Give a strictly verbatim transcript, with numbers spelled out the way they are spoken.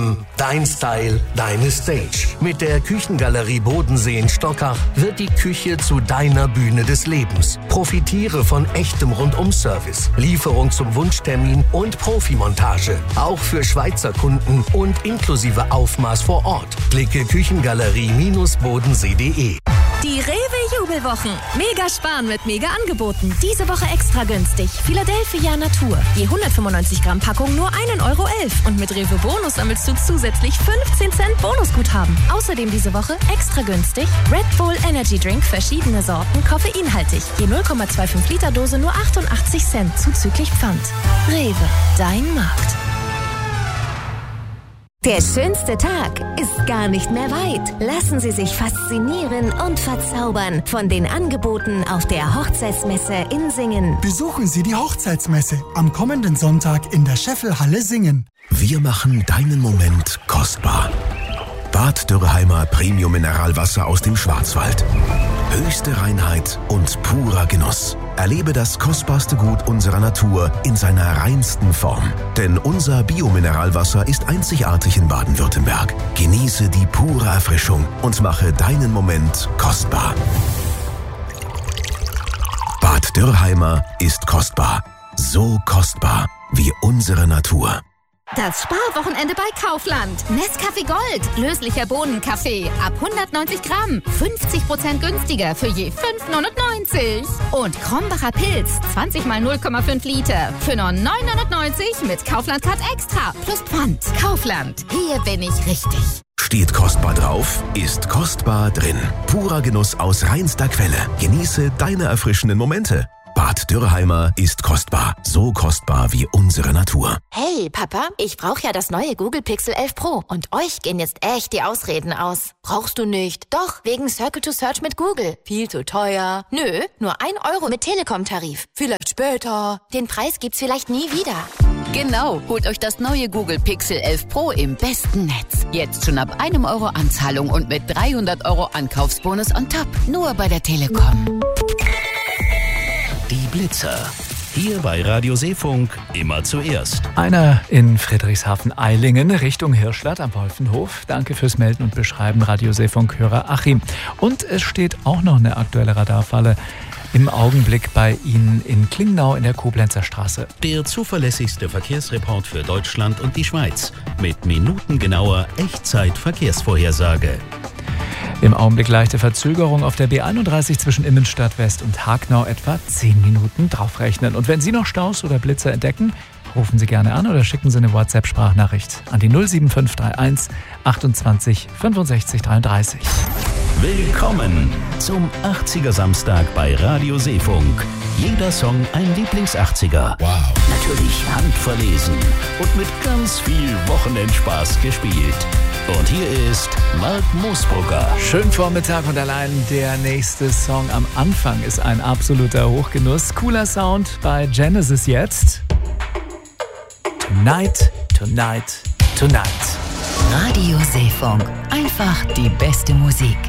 Leben, dein Style, deine Stage. Mit der Küchengalerie Bodensee in Stockach wird die Küche zu deiner Bühne des Lebens. Profitiere von echtem Rundum-Service, Lieferung zum Wunschtermin und Profimontage. Auch für Schweizer Kunden und inklusive Aufmaß vor Ort. Klicke küchengalerie bodensee punkt de. Die Rewe-Jubelwochen. Mega sparen mit Mega-Angeboten. Diese Woche extra günstig. Philadelphia Natur. Je hundertfünfundneunzig Gramm Packung nur ein Euro elf. Und mit Rewe Bonus sammelst du zusätzlich fünfzehn Cent Bonusguthaben. Außerdem diese Woche extra günstig Red Bull Energy Drink, verschiedene Sorten, koffeinhaltig. Je null Komma fünfundzwanzig Liter Dose nur achtundachtzig Cent zuzüglich Pfand. Rewe, dein Markt. Der schönste Tag ist gar nicht mehr weit. Lassen Sie sich faszinieren und verzaubern von den Angeboten auf der Hochzeitsmesse in Singen. Besuchen Sie die Hochzeitsmesse am kommenden Sonntag in der Scheffelhalle Singen. Wir machen deinen Moment kostbar. Bad Dürrheimer Premium Mineralwasser aus dem Schwarzwald. Höchste Reinheit und purer Genuss. Erlebe das kostbarste Gut unserer Natur in seiner reinsten Form. Denn unser Biomineralwasser ist einzigartig in Baden-Württemberg. Genieße die pure Erfrischung und mache deinen Moment kostbar. Bad Dürrheimer ist kostbar. So kostbar wie unsere Natur. Das Sparwochenende bei Kaufland. Nescafé Gold. Löslicher Bohnenkaffee. Ab hundertneunzig Gramm. fünfzig Prozent günstiger für je fünf neunundneunzig. Und Krombacher Pilz. zwanzig mal null Komma fünf Liter. Für nur neun neunundneunzig mit Kaufland Card Extra. Plus Pfand. Kaufland. Hier bin ich richtig. Steht kostbar drauf, ist kostbar drin. Purer Genuss aus reinster Quelle. Genieße deine erfrischenden Momente. Bad Dürrheimer ist kostbar. So kostbar wie unsere Natur. Hey, Papa, ich brauche ja das neue Google Pixel elf Pro. Und euch gehen jetzt echt die Ausreden aus. Brauchst du nicht? Doch, wegen Circle to Search mit Google. Viel zu teuer. Nö, nur ein Euro mit Telekom-Tarif. Vielleicht später. Den Preis gibt's vielleicht nie wieder. Genau, holt euch das neue Google Pixel elf Pro im besten Netz. Jetzt schon ab einem Euro Anzahlung und mit dreihundert Euro Ankaufsbonus on top. Nur bei der Telekom. Die Blitzer. Hier bei Radio Seefunk immer zuerst. Einer in Friedrichshafen-Eilingen Richtung Hirschstadt am Wolfenhof. Danke fürs Melden und Beschreiben, Radio Seefunk-Hörer Achim. Und es steht auch noch eine aktuelle Radarfalle im Augenblick bei Ihnen in Klingnau in der Koblenzer Straße. Der zuverlässigste Verkehrsreport für Deutschland und die Schweiz. Mit minutengenauer Echtzeit-Verkehrsvorhersage. Im Augenblick leichte Verzögerung auf der B einunddreißig zwischen Immenstadt West und Hagnau, etwa zehn Minuten draufrechnen. Und wenn Sie noch Staus oder Blitzer entdecken, rufen Sie gerne an oder schicken Sie eine WhatsApp-Sprachnachricht an die null sieben fünf drei eins achtundzwanzig fünfundsechzig dreiunddreißig. Willkommen zum achtziger Samstag bei Radio Seefunk. Jeder Song ein Lieblings-achtziger. Wow. Natürlich handverlesen und mit ganz viel Wochenendspaß gespielt. Und hier ist Mark Moosbrugger. Schönen Vormittag und allein der nächste Song am Anfang ist ein absoluter Hochgenuss. Cooler Sound bei Genesis jetzt. Tonight, tonight, tonight. Radio Seefunk. Einfach die beste Musik.